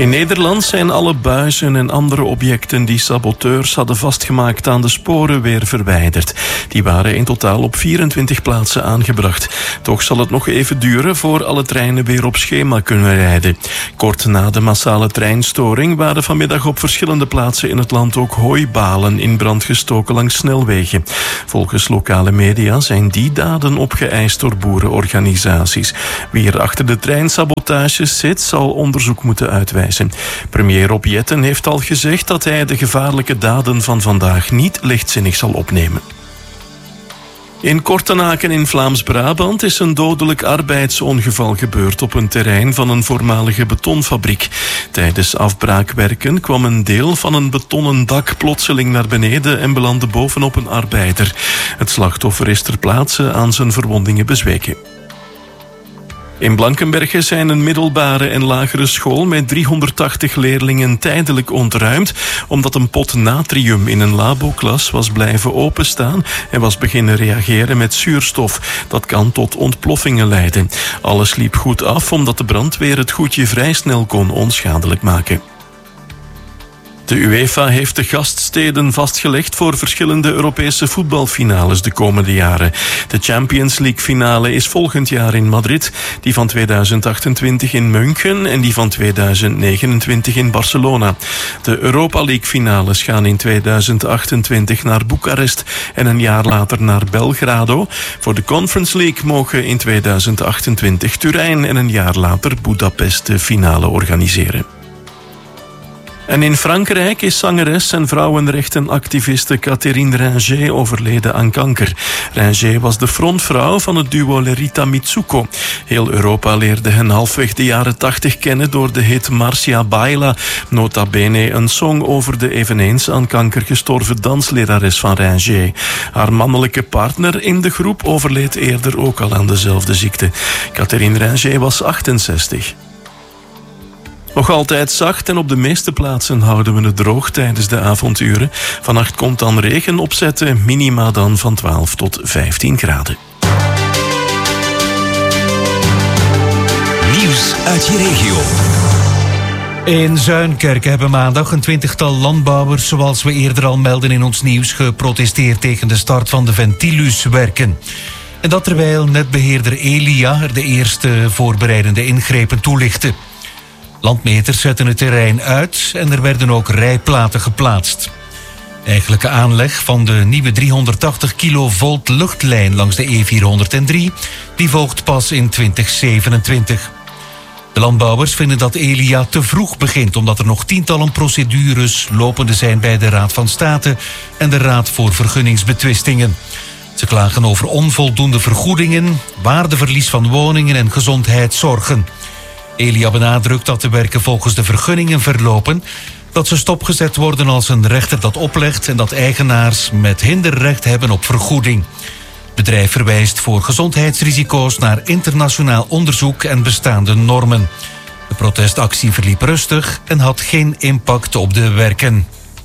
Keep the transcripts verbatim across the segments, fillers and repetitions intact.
In Nederland zijn alle buizen en andere objecten die saboteurs hadden vastgemaakt aan de sporen weer verwijderd. Die waren in totaal op vierentwintig plaatsen aangebracht. Toch zal het nog even duren voor alle treinen weer op schema kunnen rijden. Kort na de massale treinstoring waren vanmiddag op verschillende plaatsen in het land ook hooibalen in brand gestoken langs snelwegen. Volgens lokale media zijn die daden opgeëist door boerenorganisaties. Wie er achter de treinsabotages zit, zal onderzoek moeten uitwijzen. Premier Rob Jetten heeft al gezegd dat hij de gevaarlijke daden van vandaag niet lichtzinnig zal opnemen. In Kortenaken in Vlaams-Brabant is een dodelijk arbeidsongeval gebeurd op een terrein van een voormalige betonfabriek. Tijdens afbraakwerken kwam een deel van een betonnen dak plotseling naar beneden en belandde bovenop een arbeider. Het slachtoffer is ter plaatse aan zijn verwondingen bezweken. In Blankenberge zijn een middelbare en lagere school met driehonderdtachtig leerlingen tijdelijk ontruimd omdat een pot natrium in een laboklas was blijven openstaan en was beginnen reageren met zuurstof. Dat kan tot ontploffingen leiden. Alles liep goed af omdat de brandweer het goedje vrij snel kon onschadelijk maken. De UEFA heeft de gaststeden vastgelegd voor verschillende Europese voetbalfinales de komende jaren. De Champions League finale is volgend jaar in Madrid, die van tweeduizend achtentwintig in München en die van tweeduizend negenentwintig in Barcelona. De Europa League finales gaan in tweeduizend achtentwintig naar Boekarest en een jaar later naar Belgrado. Voor de Conference League mogen in tweeduizend achtentwintig Turijn en een jaar later Budapest de finale organiseren. En in Frankrijk is zangeres en vrouwenrechtenactiviste Catherine Ringer overleden aan kanker. Ringer was de frontvrouw van het duo Lerita Mitsuko. Heel Europa leerde hen halfweg de jaren tachtig kennen door de hit Marcia Baila, nota bene een song over de eveneens aan kanker gestorven danslerares van Ringer. Haar mannelijke partner in de groep overleed eerder ook al aan dezelfde ziekte. Catherine Ringer was achtenzestig. Nog altijd zacht en op de meeste plaatsen houden we het droog tijdens de avonduren. Vannacht komt dan regen opzetten, minima dan van twaalf tot vijftien graden. Nieuws uit je regio. In Zuinkerke hebben maandag een twintigtal landbouwers, zoals we eerder al melden in ons nieuws, geprotesteerd tegen de start van de Ventilus-werken. En dat terwijl netbeheerder Elia er de eerste voorbereidende ingrepen toelichtte. Landmeters zetten het terrein uit en er werden ook rijplaten geplaatst. De eigenlijke aanleg van de nieuwe driehonderdtachtig kilovolt luchtlijn langs de E vierhonderddrie... die volgt pas in twintig zevenentwintig. De landbouwers vinden dat Elia te vroeg begint, omdat er nog tientallen procedures lopende zijn bij de Raad van State en de Raad voor Vergunningsbetwistingen. Ze klagen over onvoldoende vergoedingen, waardeverlies van woningen en gezondheidszorgen. Elia benadrukt dat de werken volgens de vergunningen verlopen, dat ze stopgezet worden als een rechter dat oplegt en dat eigenaars met hinderrecht hebben op vergoeding. Het bedrijf verwijst voor gezondheidsrisico's naar internationaal onderzoek en bestaande normen. De protestactie verliep rustig en had geen impact op de werken.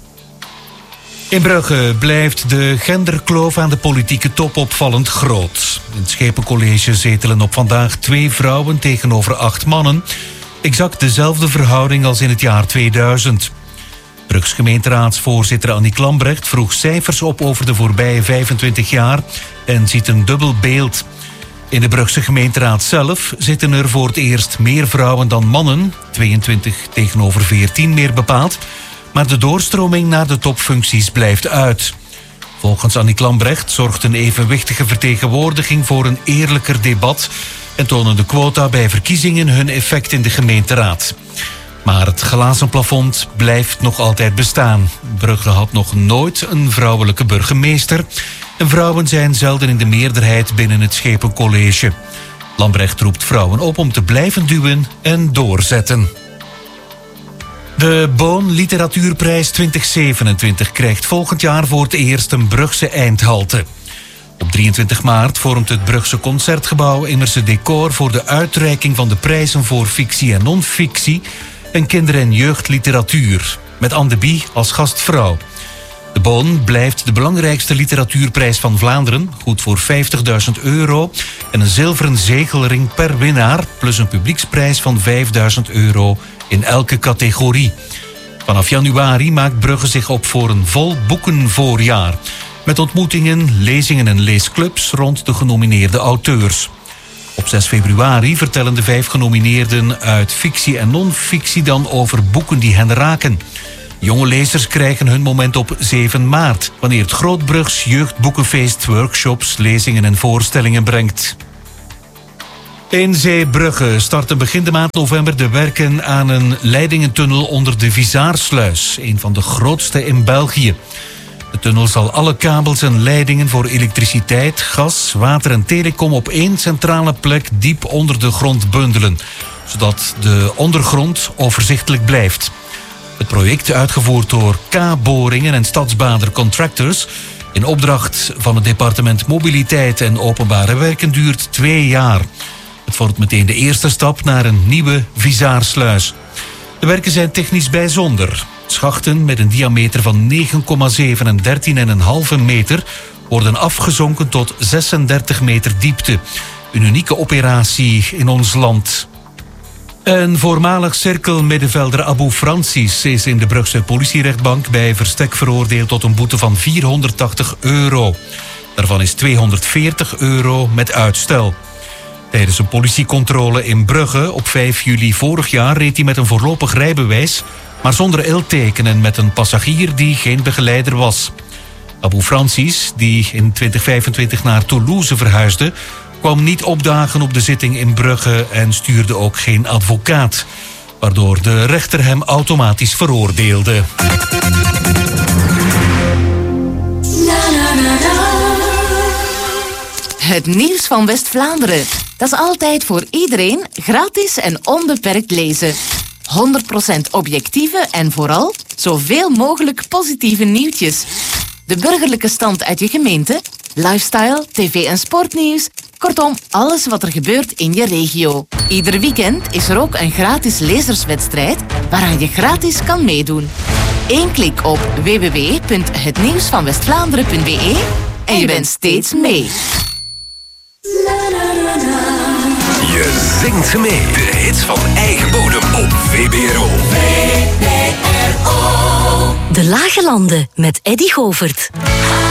In Brugge blijft de genderkloof aan de politieke top opvallend groot. In het Schepencollege zetelen op vandaag twee vrouwen tegenover acht mannen. Exact dezelfde verhouding als in het jaar tweeduizend. Brugs gemeenteraadsvoorzitter Annick Lambrecht vroeg cijfers op over de voorbije vijfentwintig jaar en ziet een dubbel beeld. In de Brugse gemeenteraad zelf zitten er voor het eerst meer vrouwen dan mannen, tweeëntwintig tegenover veertien meer bepaald. Maar de doorstroming naar de topfuncties blijft uit. Volgens Annick Lambrecht zorgt een evenwichtige vertegenwoordiging voor een eerlijker debat en tonen de quota bij verkiezingen hun effect in de gemeenteraad. Maar het glazen plafond blijft nog altijd bestaan. Brugge had nog nooit een vrouwelijke burgemeester en vrouwen zijn zelden in de meerderheid binnen het Schepencollege. Lambrecht roept vrouwen op om te blijven duwen en doorzetten. De Boon Literatuurprijs twintig zevenentwintig krijgt volgend jaar voor het eerst een Brugse eindhalte. Op drieëntwintig maart vormt het Brugse Concertgebouw immers het decor voor de uitreiking van de prijzen voor fictie en non-fictie en kinder- en jeugdliteratuur, met Anne de Bie als gastvrouw. De Boon blijft de belangrijkste literatuurprijs van Vlaanderen, goed voor vijftigduizend euro en een zilveren zegelring per winnaar, plus een publieksprijs van vijfduizend euro in elke categorie. Vanaf januari maakt Brugge zich op voor een vol boekenvoorjaar. Met ontmoetingen, lezingen en leesclubs rond de genomineerde auteurs. Op zes februari vertellen de vijf genomineerden uit fictie en non-fictie dan over boeken die hen raken. Jonge lezers krijgen hun moment op zeven maart, wanneer het Grootbrugs Jeugdboekenfeest workshops, lezingen en voorstellingen brengt. In Zeebrugge starten begin de maand november de werken aan een leidingentunnel onder de Vizaarsluis, een van de grootste in België. De tunnel zal alle kabels en leidingen voor elektriciteit, gas, water en telecom op één centrale plek diep onder de grond bundelen, zodat de ondergrond overzichtelijk blijft. Het project, uitgevoerd door K-Boringen en Stadsbader Contractors in opdracht van het departement Mobiliteit en Openbare Werken, duurt twee jaar. Het vormt meteen de eerste stap naar een nieuwe Vizaarsluis. De werken zijn technisch bijzonder. Schachten met een diameter van negen komma zeven en dertien komma vijf meter worden afgezonken tot zesendertig meter diepte. Een unieke operatie in ons land. Een voormalig cirkelmiddenvelder Abu Francis is in de Brugse politierechtbank bij verstek veroordeeld tot een boete van vierhonderdtachtig euro. Daarvan is tweehonderdveertig euro met uitstel. Tijdens een politiecontrole in Brugge op vijf juli vorig jaar reed hij met een voorlopig rijbewijs, maar zonder ilteken en met een passagier die geen begeleider was. Abu Francis, die in twintig vijfentwintig naar Toulouse verhuisde, kwam niet opdagen op de zitting in Brugge en stuurde ook geen advocaat, waardoor de rechter hem automatisch veroordeelde. Het nieuws van West-Vlaanderen. Dat is altijd voor iedereen gratis en onbeperkt lezen. honderd procent objectieve en vooral zoveel mogelijk positieve nieuwtjes. De burgerlijke stand uit je gemeente, lifestyle, tv en sportnieuws. Kortom, alles wat er gebeurt in je regio. Ieder weekend is er ook een gratis lezerswedstrijd waaraan je gratis kan meedoen. Eén klik op w w w punt het nieuws van west vlaanderen punt b e en je bent steeds mee. Je zingt mee. De hits van eigen bodem op V B R O. V B R O. De Lage Landen met Eddy Govert.